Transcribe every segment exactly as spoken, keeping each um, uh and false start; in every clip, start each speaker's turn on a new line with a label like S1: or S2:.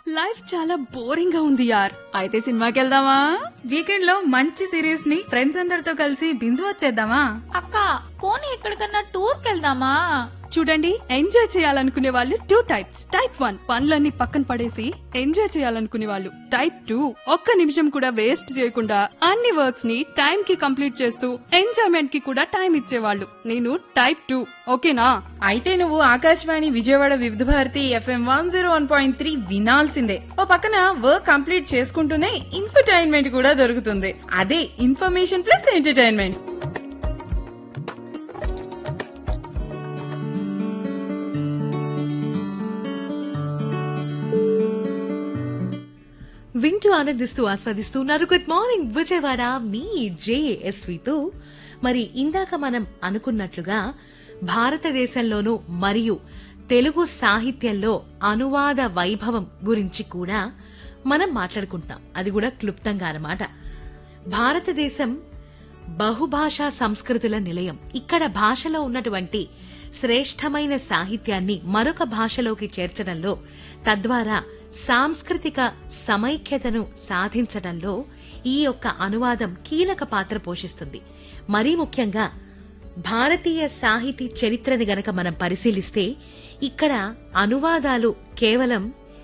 S1: Life చాలా boring గా ఉంది యార్.
S2: అయితే సినిమాకి వెళ్దామా? వీకెండ్ లో మంచి సిరీస్ ని ఫ్రెండ్స్ అందరితో కలిసి బింజ్ వచ్చేద్దామా?
S3: అక్క పోనీ ఎక్కడికన్నా టూర్ కెళ్దామా?
S1: చూడండి, ఎంజాయ్ చేయాలనుకునే వాళ్ళు టూ టైప్స్. టైప్ వన్, పనులన్నీ పక్కన పడేసి ఎంజాయ్ చేయాలనుకునే వాళ్ళు. టైప్ టూ, ఒక్క నిమిషం కూడా వేస్ట్ చేయకుండా అన్ని వర్క్స్ ని టైం కి కంప్లీట్ చేస్తూ ఎంజాయ్మెంట్ కి కూడా టైం ఇచ్చేవాళ్ళు. నేను టైప్ టూ. ఓకేనా?
S4: అయితే నువ్వు ఆకాశవాణి విజయవాడ వివిధ Bharati FM one zero one point three వినాల్సిందే. ఓ పక్కన వర్క్ కంప్లీట్ చేసుకుంటూనే ఇన్ఫర్టైన్మెంట్ కూడా దొరుకుతుంది. అదే ఇన్ఫర్మేషన్ ప్లస్ ఎంటర్టైన్మెంట్.
S5: వింటూ ఆనందిస్తూ ఆస్వాదిస్తున్నారు గుడ్ మార్నింగ్ విజయవాడ మీ జేఎస్వితో. మరి ఇందాక మనం అనుకున్నట్లుగా భారతదేశంలోనూ మరియు తెలుగు సాహిత్యంలో అనువాద వైభవం గురించి కూడా మనం మాట్లాడుకుంటున్నాం. అది కూడా క్లుప్తంగా అన్నమాట. భారతదేశం బహుభాషా సంస్కృతుల నిలయం. ఇక్కడ భాషలో ఉన్నటువంటి శ్రేష్టమైన సాహిత్యాన్ని మరొక భాషలోకి చేర్చడంలో, తద్వారా సాంస్కృతిక సమైక్యతను సాధించడంలో ఈ యొక్క అనువాదం కీలక పాత్ర పోషిస్తుంది. మరీ ముఖ్యంగా భారతీయ సాహితీ చరిత్రని గనక మనం పరిశీలిస్తే ఇక్కడ అనువాదాలు కేవలం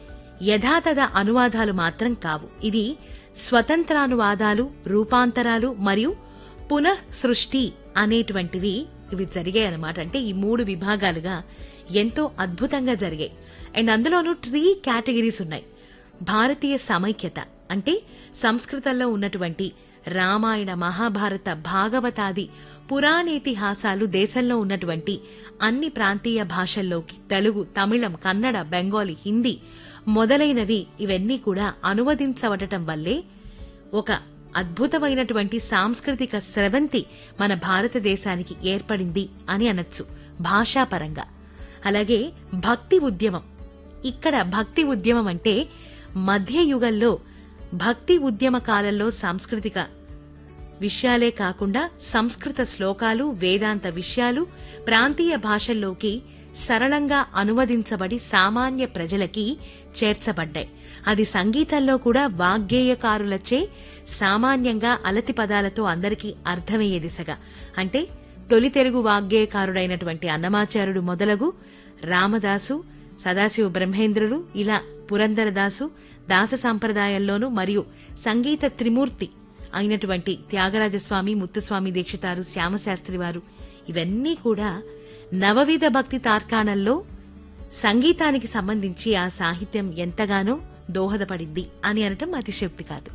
S5: యథాతథ అనువాదాలు మాత్రం కావు. ఇవి స్వతంత్రానువాదాలు, రూపాంతరాలు మరియు పునః సృష్టి అనేటువంటివి ఇవి జరిగాయి అన్నమాట. అంటే ఈ మూడు విభాగాలుగా ఎంతో అద్భుతంగా జరిగాయి. అండ్ అందులోనూ త్రీ కేటగిరీస్ ఉన్నాయి. భారతీయ సమైక్యత అంటే సంస్కృతంలో ఉన్నటువంటి రామాయణ, మహాభారత, భాగవతాది పురాణేతిహాసాలు దేశంలో ఉన్నటువంటి అన్ని ప్రాంతీయ భాషల్లోకి తెలుగు, తమిళం, కన్నడ, బెంగాలీ, హిందీ మొదలైనవి ఇవన్నీ కూడా అనువదించబడటం వల్లే ఒక అద్భుతమైనటువంటి సాంస్కృతిక స్రవంతి మన భారతదేశానికి ఏర్పడింది అని అనొచ్చు భాషాపరంగా. అలాగే భక్తి ఉద్యమం. ఇక్కడ భక్తి ఉద్యమం అంటే మధ్యయుగంలో భక్తి ఉద్యమ కాలంలో సాంస్కృతిక విషయాలే కాకుండా సంస్కృత శ్లోకాలు, వేదాంత విషయాలు ప్రాంతీయ భాషల్లోకి సరళంగా అనువదించబడి సామాన్య ప్రజలకి చేర్చబడ్డాయి. అది సంగీతంలో కూడా వాగ్గేయకారులచే సామాన్యంగా అలతి పదాలతో అందరికీ అర్థమయ్యే దిశగా. అంటే తొలి తెలుగు వాగ్గేయకారుడైనటువంటి అన్నమాచార్యుడు మొదలగు రామదాసు, సదాశివ బ్రహ్మేంద్రులు, ఇలా పురందరదాసు దాస సంప్రదాయంలోనూ మరియు సంగీత త్రిమూర్తి అయినటువంటి త్యాగరాజస్వామి, ముత్తుస్వామి దీక్షితారు, శ్యామశాస్త్రి వారు ఇవన్నీ కూడా నవవిధ భక్తి తార్కాణంలో సంగీతానికి సంబంధించి ఆ సాహిత్యం ఎంతగానో దోహదపడింది అని అనటం అతిశయోక్తి కాదు.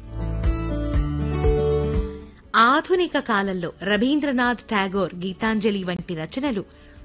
S5: ఆధునిక కాలంలో రవీంద్రనాథ్ ఠాగోర్ గీతాంజలి వంటి రచనలు